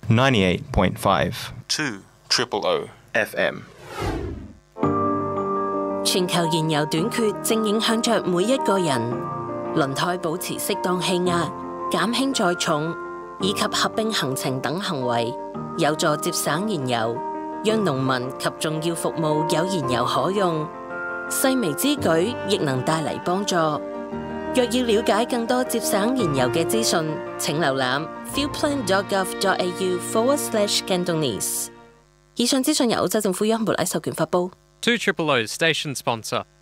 98.5 2 Triple O FM。 全球燃油短缺正影響着每一個人，輪胎保持適當氣壓、減輕載重以及合併行程等行為，有助節省燃油，讓農民及重要服務有燃油可用。細微之舉亦能帶嚟幫助。若要了解更多節省燃油嘅資訊，請瀏覽 fuelplan.gov.au/Cantonese。以上資訊由澳洲政府央媒授權發布。 2 Triple O's station sponsor.